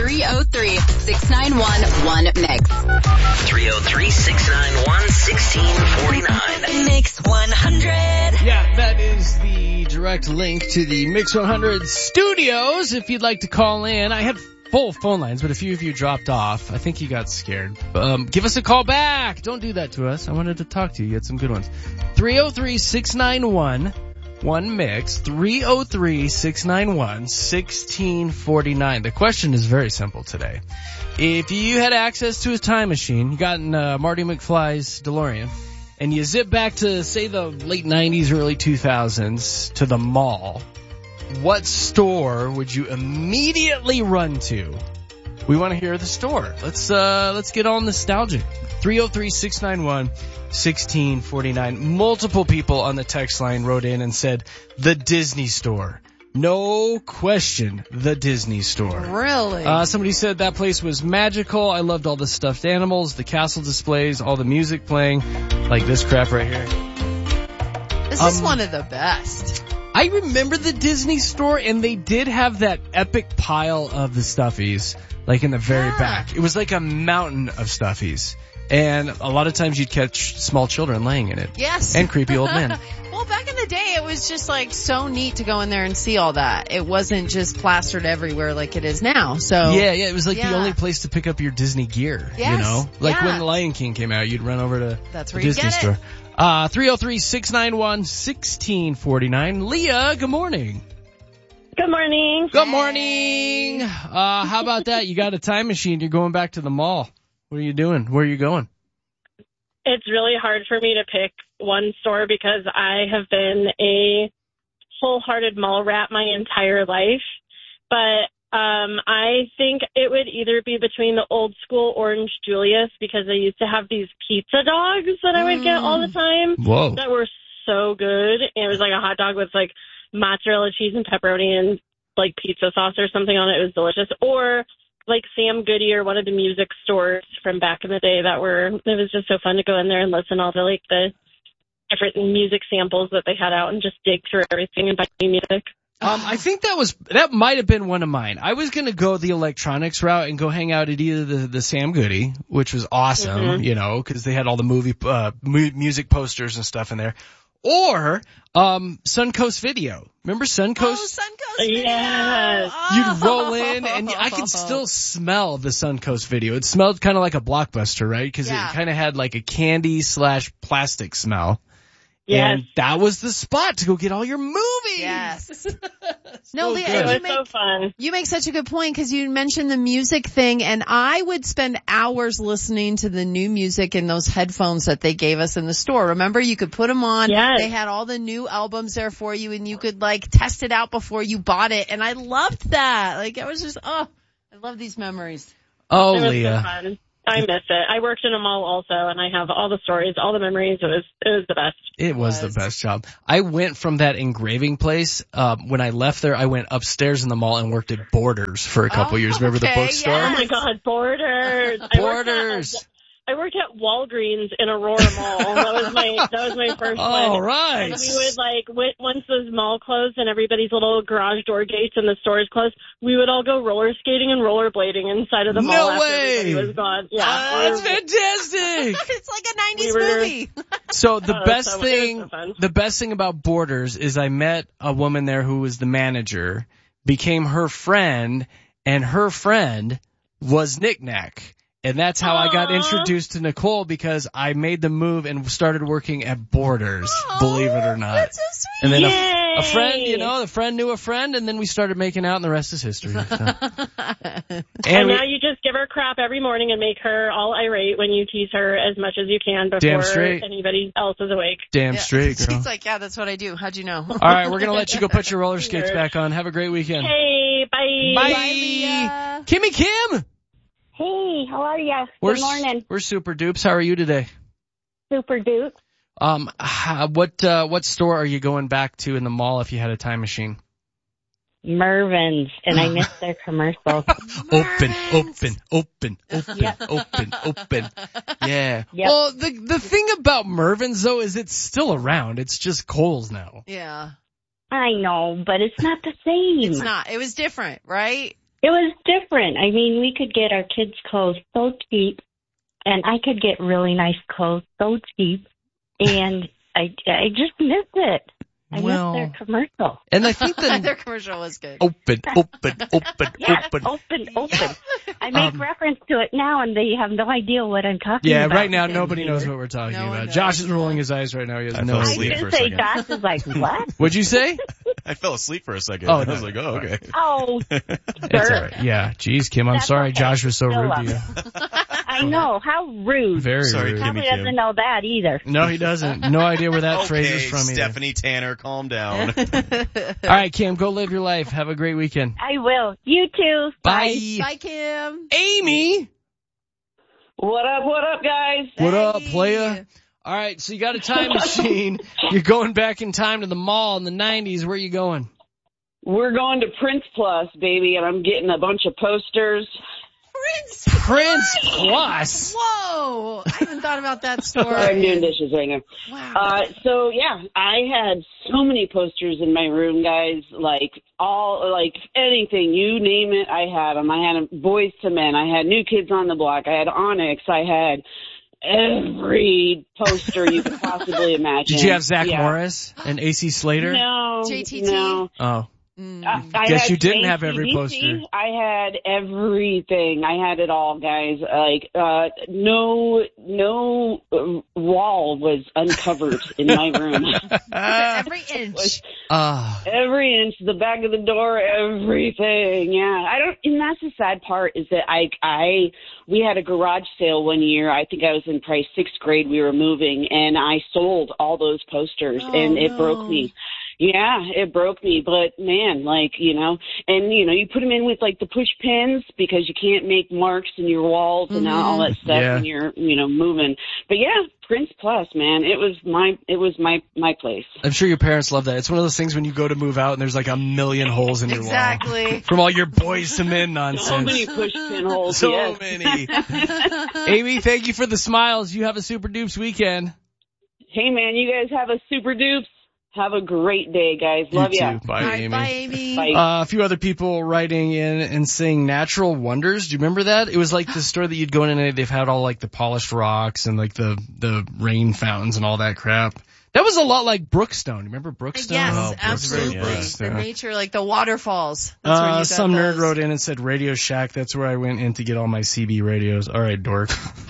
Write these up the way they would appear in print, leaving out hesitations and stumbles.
303-691-1Mix. 303-691-1649. Mix 100. Yeah, that is the direct link to the Mix 100 studios if you'd like to call in. I had full phone lines, but a few of you dropped off. I think you got scared. Give us a call back. Don't do that to us. I wanted to talk to you. You had some good ones. 303-691-1Mix. 303-691-1649. The question is very simple today. If you had access to a time machine, you got in Marty McFly's DeLorean, and you zip back to, say, the late 90s, early 2000s, to the mall, what store would you immediately run to? We want to hear the store. Let's get all nostalgic. 303-691-1649. Multiple people on the text line wrote in and said, the Disney store. No question, the Disney store. Really? Somebody said that place was magical. I loved all the stuffed animals, the castle displays, all the music playing, like this crap right here. This is one of the best. I remember the Disney store, and they did have that epic pile of the stuffies, like in the very back. It was like a mountain of stuffies. And a lot of times you'd catch small children laying in it. Yes. And creepy old men. Well, back in the day, it was just like so neat to go in there and see all that. It wasn't just plastered everywhere like it is now. So Yeah, it was like the only place to pick up your Disney gear, you know? Like when The Lion King came out, you'd run over to That's the where you Disney get store. 303-691-1649. Leah, good morning. Good morning. Good morning. How about that? You got a time machine. You're going back to the mall. What are you doing? Where are you going? It's really hard for me to pick one store because I have been a wholehearted mall rat my entire life. But I think it would either be between the old school Orange Julius, because they used to have these pizza dogs that I would get all the time. Whoa. That were so good. And it was like a hot dog with like mozzarella cheese and pepperoni and like pizza sauce or something on it. It was delicious. Or like Sam Goody or one of the music stores from back in the day it was just so fun to go in there and listen to all the different music samples that they had out and just dig through everything and buy new music. I think that might have been one of mine. I was going to go the electronics route and go hang out at either the Sam Goody, which was awesome, you know, because they had all the music posters and stuff in there. Or Suncoast Video. Remember Suncoast? Oh, Suncoast Video. Yes. You'd roll in, and I could still smell the Suncoast Video. It smelled kind of like a Blockbuster, right? Because it kind of had like a candy/plastic smell. Yes. And that was the spot to go get all your movies. Yes. No, Leah, It was so fun. You make such a good point because you mentioned the music thing, and I would spend hours listening to the new music in those headphones that they gave us in the store. Remember, you could put them on. Yes. They had all the new albums there for you, and you could like test it out before you bought it. And I loved that. Like, I was just, I love these memories. Oh, It was Leah. so fun. I miss it. I worked in a mall also, and I have all the stories, all the memories. It was the best. It was the best job. I went from that engraving place. When I left there, I went upstairs in the mall and worked at Borders for a couple years. Remember the bookstore? Oh my God, Borders. Borders. I worked at Walgreens in Aurora Mall. That was my first one. All right. And we would once the mall closed and everybody's little garage door gates and the stores closed, we would all go roller skating and rollerblading inside of the mall after everybody was gone. Yeah. That's fantastic. It's like a 90s movie. So the best so fun. the best thing about Borders is I met a woman there who was the manager, became her friend, and her friend was Knick Knack. And that's how I got introduced to Nicole, because I made the move and started working at Borders, believe it or not. That's so sweet. And then a friend, the friend knew a friend, and then we started making out, and the rest is history. So. And now you just give her crap every morning and make her all irate when you tease her as much as you can before anybody else is awake. Damn straight, girl. She's like, yeah, that's what I do. How'd you know? All right, we're going to let you go put your roller skates back on. Have a great weekend. Hey, bye. Bye. Bye, Leah. Kimmy Kim. Hey, how are ya? Good morning. We're super dupes. How are you today? Super dupe. What store are you going back to in the mall if you had a time machine? Mervyn's, and I missed their commercials. Open. Yep. Open. Yeah. Yep. Well, the thing about Mervyn's though is it's still around. It's just Kohl's now. Yeah. I know, but it's not the same. It's not. It was different, right? It was different. I mean, we could get our kids' clothes so cheap, and I could get really nice clothes so cheap, and I just miss it. I miss their commercial. And I think that Their commercial was good. open. Yes, open. I make reference to it now, and they have no idea what I'm talking about. Yeah, right now nobody knows what we're talking No one about. knows. Josh is rolling his eyes right now. He has I no fell I asleep idea. for a did say second. Josh is like, what? What'd you say? I fell asleep for a second. Oh, I no. was like, oh, okay. Oh, It's all right. Yeah, geez, Kim, I'm That's sorry okay. Josh was so Still rude love to you. I know. How rude. Very Sorry, rude. Kim. Probably Kim. doesn't know that either. No, he doesn't. No idea where that phrase is Okay, from either. Stephanie Tanner, calm down. All right, Kim, go live your life. Have a great weekend. I will. You too. Bye. Bye, Kim. Amy. What up, guys? What up, Hey. playa? All right, so you got a time machine. You're going back in time to the mall in the 90s. Where are you going? We're going to Prince Plus, baby, and I'm getting a bunch of posters. Prince Plus. Whoa. I haven't thought about that store. I'm doing dishes right now. Wow. So yeah, I had so many posters in my room, guys. Like anything, you name it, I had them. I had Boys to Men. I had New Kids on the Block. I had Onyx. I had every poster you could possibly imagine. Did you have Zach Yeah. Morris and AC Slater? No. JTT? No. Oh. I Guess had you didn't have every AC/DC. poster. I had everything. I had it all, guys. Like, no wall was uncovered in my room. Every inch. Every inch, the back of the door, everything. Yeah, and that's the sad part is that we had a garage sale one year. I think I was in probably 6th grade. We were moving, and I sold all those posters, and it broke me. Yeah, it broke me, but man, you put them in with like the push pins because you can't make marks in your walls and all that stuff when you're, moving. But yeah, Prince Plus, man, it was my place. I'm sure your parents love that. It's one of those things when you go to move out and there's like a million holes in your wall. Exactly. From all your Boys to Men nonsense. So many push pin holes. So yes. many. Amy, thank you for the smiles. You have a super dupes weekend. Hey man, you guys have a super dupes. Have a great day, guys. Love you ya. too. Bye, All right, Amy. bye, Amy. Bye. A few other people writing in and saying Natural Wonders. Do you remember that? It was like the store that you'd go in and they've had all like the polished rocks and like the rain fountains and all that crap. That was a lot like Brookstone. Remember Brookstone? Yes, Oh, absolutely. Brookstone. The nature, like the waterfalls. That's where you got Some nerd those. wrote in and said Radio Shack. That's where I went in to get all my CB radios. All right, dork.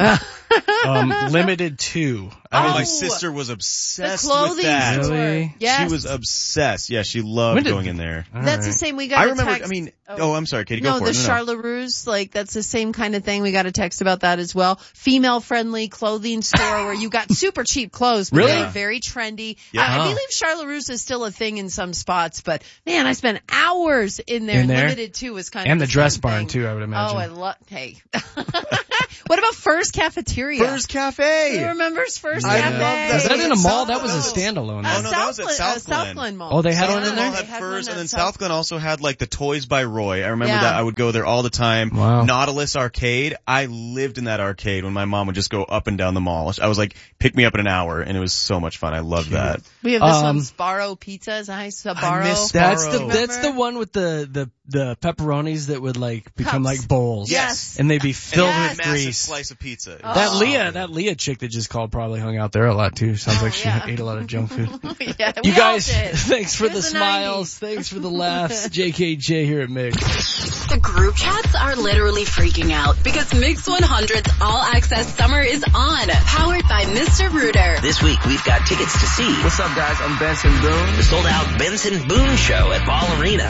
Limited 2. My sister was obsessed The clothing with that. store. Really? Yes. She was obsessed. Yeah, she loved When did- going in there. All That's the right. same. We got I a remember, text. I'm sorry, Katie, No, go for the it. Charleroux, like that's the same kind of thing. We got a text about that as well. Female-friendly clothing store where you got super cheap clothes, but Really? they're very trendy. Yeah. I believe Charleroux is still a thing in some spots, but man, I spent hours in there. In there? Limited too was kind And of the dress same barn thing. too, I would imagine. Oh, I love. Hey, what about First Cafeteria? First Cafe. Who remembers First I Cafe? love that. Was that in a mall? That was a South Glen. standalone. Oh, no, that was at South Glen. South Glen Mall. Oh, they had one in South there? Glen They had had one First, at and then South- South Glen also had like the Toys by Roy. I remember Yeah. that. I would go there all the time. Wow. Nautilus Arcade. I lived in that arcade when my mom would just go up and down the mall. I was like, pick me up in an hour, and it was so much fun. I loved that. We have this Um, one, Sbarro Pizza. Is that how you say Sbarro? I miss That's Sbarro. that's the one with the pepperonis that would like become Cups. like bowls. Yes. And they'd be filled Yes. with Massive grease. slice of pizza. That Leah chick that just called probably hung out there a lot too. Sounds like she yeah. ate a lot of junk food. Yeah, we You guys, all did. thanks for It the was the smiles. 90s. Thanks for the laughs. JKJ here at Mix. The group chats are literally freaking out because Mix 100's All Access Summer is on. Powered by Mr. Rooter. This week, we've got tickets to see. What's up, guys? I'm Benson Boone. The sold-out Benson Boone Show at Ball Arena.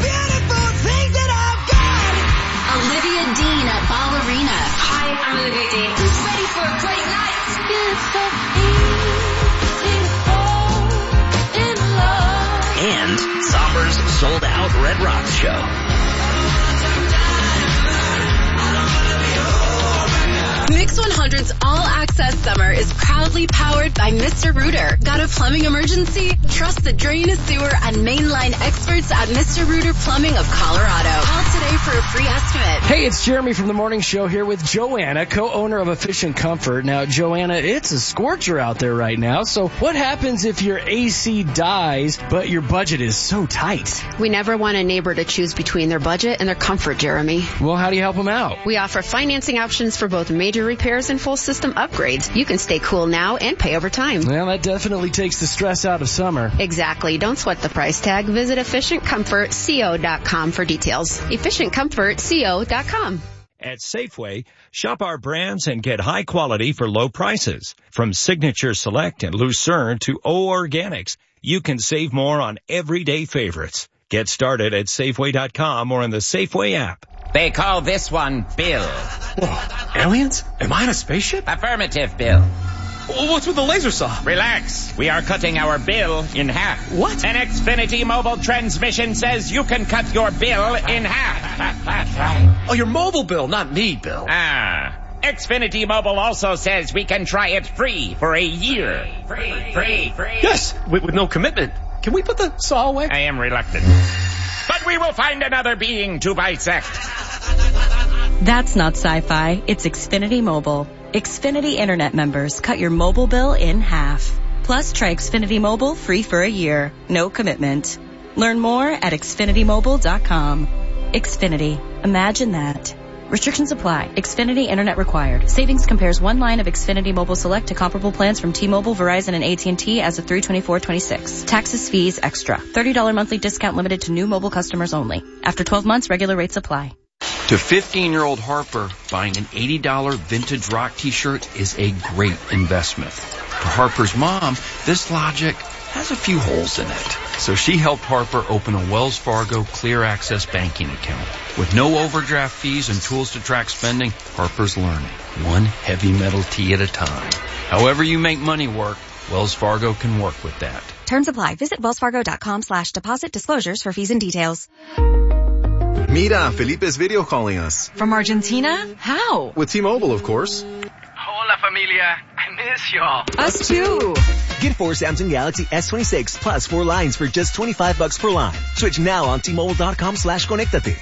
Olivia Dean at Ball Arena. Hi, I'm Olivia Dean. Who's ready for a great night? And Somber's sold-out Red Rocks Show. Mix 100's All Access Summer is proudly powered by Mr. Rooter. Got a plumbing emergency? Trust the drain, sewer, and mainline experts at Mr. Rooter Plumbing of Colorado. Call today today for a free estimate. Hey, it's Jeremy from the Morning Show here with Joanna, co-owner of Efficient Comfort. Now, Joanna, it's a scorcher out there right now, so what happens if your AC dies, but your budget is so tight? We never want a neighbor to choose between their budget and their comfort, Jeremy. Well, how do you help them out? We offer financing options for both major repairs and full system upgrades. You can stay cool now and pay over time. Well, that definitely takes the stress out of summer. Exactly. Don't sweat the price tag. Visit EfficientComfortCO.com for details. EfficientComfortCO.com. At Safeway, shop our brands and get high quality for low prices. From Signature Select and Lucerne to O Organics, you can save more on everyday favorites. Get started at Safeway.com or in the Safeway app. They call this one Bill. Whoa, aliens? Am I in a spaceship? Affirmative, Bill. What's with the laser saw? Relax. We are cutting our bill in half. What? An Xfinity mobile transmission says you can cut your bill in half. Oh, your mobile bill, not me, Bill. Xfinity Mobile also says we can try it free for a year. Free. Yes, with no commitment. Can we put the saw away? I am reluctant. But we will find another being to bisect. That's not sci-fi. It's Xfinity Mobile. Xfinity Internet members cut your mobile bill in half. Plus, try Xfinity Mobile free for a year. No commitment. Learn more at XfinityMobile.com. Xfinity. Imagine that. Restrictions apply. Xfinity Internet required. Savings compares one line of Xfinity Mobile Select to comparable plans from T-Mobile, Verizon, and AT&T as of 3/24/26. Taxes, fees, extra. $30 monthly discount limited to new mobile customers only. After 12 months, regular rates apply. To 15-year-old Harper, buying an $80 vintage rock t-shirt is a great investment. For Harper's mom, this logic has a few holes in it. So she helped Harper open a Wells Fargo Clear Access banking account. With no overdraft fees and tools to track spending, Harper's learning, one heavy metal tee at a time. However you make money work, Wells Fargo can work with that. Terms apply. Visit wellsfargo.com/deposit disclosures for fees and details. Mira, Felipe's video calling us. From Argentina? How? With T-Mobile, of course. Hola, familia. I miss y'all. Us too. Get 4 Samsung Galaxy S26 plus 4 lines for just $25 per line. Switch now on T-Mobile.com/conectate.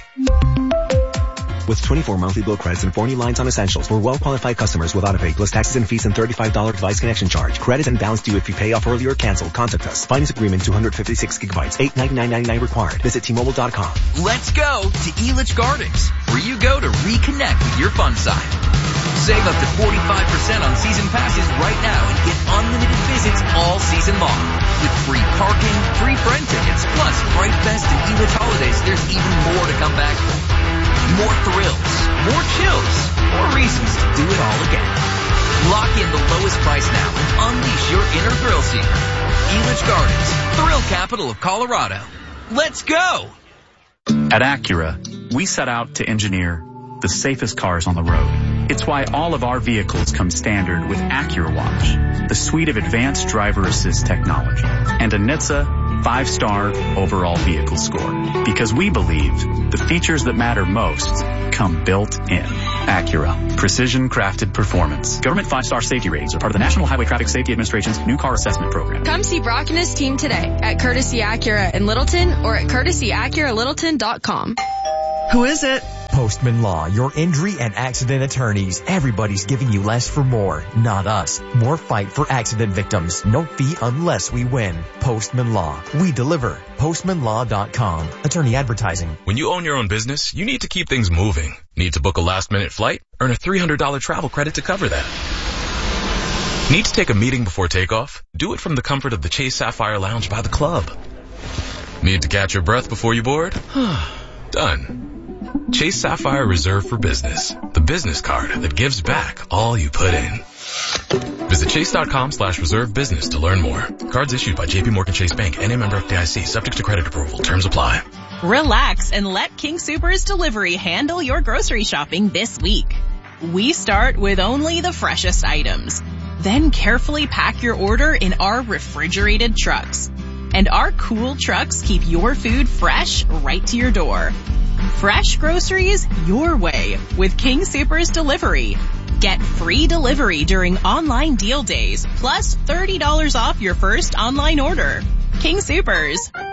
With 24 monthly bill credits and 4 new lines on essentials for well-qualified customers with autopay plus taxes and fees and $35 device connection charge. Credit and balance due if you pay off early or cancel. Contact us. Finance agreement 256 gigabytes. $899.99 required. Visit T-Mobile.com. Let's go to Elitch Gardens, where you go to reconnect with your fun side. Save up to 45% on season passes right now and get unlimited visits all season long. With free parking, free friend tickets, plus Fright Fest and Elitch Holidays, there's even more to come back for. More thrills, more chills, more reasons to do it all again. Lock in the lowest price now and unleash your inner thrill seeker. Elitch Gardens, thrill capital of Colorado. Let's go! At Acura, we set out to engineer the safest cars on the road. It's why all of our vehicles come standard with Acura Watch, the suite of advanced driver assist technology, and a NHTSA 5-star overall vehicle score. Because we believe the features that matter most come built in. Acura. Precision crafted performance. Government 5-star safety ratings are part of the National Highway Traffic Safety Administration's new car assessment program. Come see Brock and his team today at Courtesy Acura in Littleton or at CourtesyAcuraLittleton.com. Who is it? Postman Law, your injury and accident attorneys. Everybody's giving you less for more, not us. More fight for accident victims. No fee unless we win. Postman Law. We deliver. PostmanLaw.com. Attorney advertising. When you own your own business, you need to keep things moving. Need to book a last-minute flight? Earn a $300 travel credit to cover that. Need to take a meeting before takeoff? Do it from the comfort of the Chase Sapphire Lounge by the club. Need to catch your breath before you board? Done. Chase Sapphire Reserve for Business, the business card that gives back all you put in. Visit chase.com/reserve business to learn more. Cards issued by JP Morgan Chase Bank and a member FDIC, subject to credit approval. Terms apply. Relax and let King Soopers Delivery handle your grocery shopping this week. We start with only the freshest items. Then carefully pack your order in our refrigerated trucks. And our cool trucks keep your food fresh right to your door. Fresh groceries your way with King Soopers Delivery. Get free delivery during online deal days, plus $30 off your first online order. King Soopers,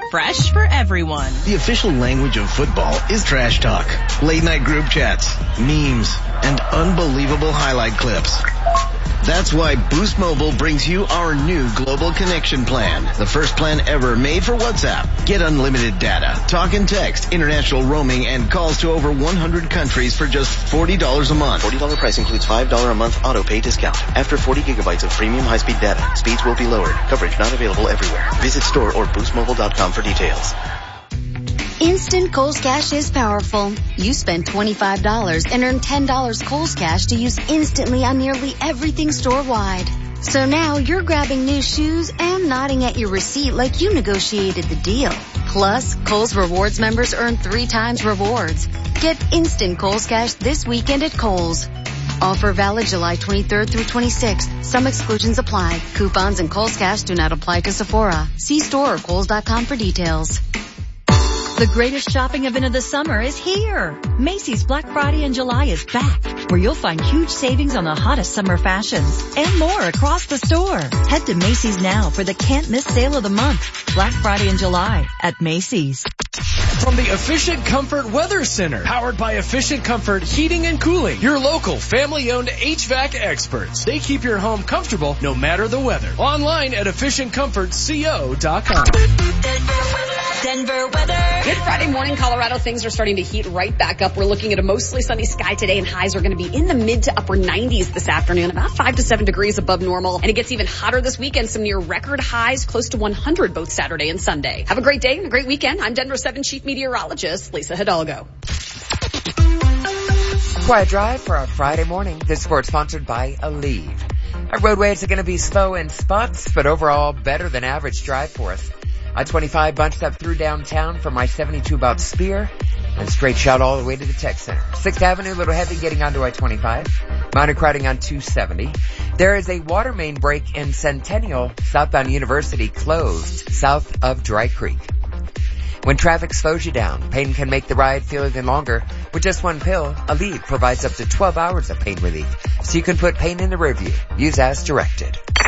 fresh for everyone. The official language of football is trash talk, late night group chats, memes, and unbelievable highlight clips. That's why Boost Mobile brings you our new Global Connection plan, the first plan ever made for WhatsApp. Get unlimited data, talk and text, international roaming, and calls to over 100 countries for just $40 a month. $40 price includes $5 a month auto pay discount. After 40 gigabytes of premium high-speed data, speeds will be lowered. Coverage not available everywhere. Visit store or boostmobile.com for details. Instant Kohl's Cash is powerful. You spend $25 and earn $10 Kohl's Cash to use instantly on nearly everything store-wide. So now you're grabbing new shoes and nodding at your receipt like you negotiated the deal. Plus, Kohl's Rewards members earn 3 times rewards. Get instant Kohl's Cash this weekend at Kohl's. Offer valid July 23rd through 26th. Some exclusions apply. Coupons and Kohl's Cash do not apply to Sephora. See store or Kohl's.com for details. The greatest shopping event of the summer is here. Macy's Black Friday in July is back, where you'll find huge savings on the hottest summer fashions and more across the store. Head to Macy's now for the can't miss sale of the month. Black Friday in July at Macy's. From the Efficient Comfort Weather Center, powered by Efficient Comfort Heating and Cooling, your local family-owned HVAC experts. They keep your home comfortable no matter the weather. Online at efficientcomfortco.com. Denver weather. Good Friday morning, Colorado. Things are starting to heat right back up. We're looking at a mostly sunny sky today, and highs are going to be in the mid to upper 90s this afternoon, about 5 to 7 degrees above normal. And it gets even hotter this weekend, some near record highs, close to 100 both Saturday and Sunday. Have a great day and a great weekend. I'm Denver 7 Chief Meteorologist Lisa Hidalgo. Quiet drive for our Friday morning. This report sponsored by Aleve. Our roadways are going to be slow in spots, but overall better than average drive for us. I-25 bunched up through downtown from I-72 about Spear and straight shot all the way to the Tech Center. 6th Avenue, a little heavy getting onto I-25. Minor crowding on 270. There is a water main break in Centennial. Southbound University closed south of Dry Creek. When traffic slows you down, pain can make the ride feel even longer. With just one pill, Aleve provides up to 12 hours of pain relief, so you can put pain in the rearview. Use as directed.